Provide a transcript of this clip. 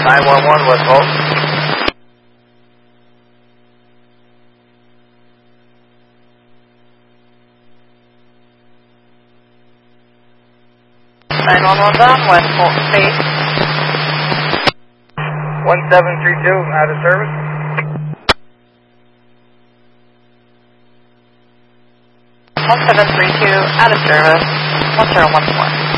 911 West Holt. Down, West Holt Space. 1732 out of service. 1732 out of service. 1014.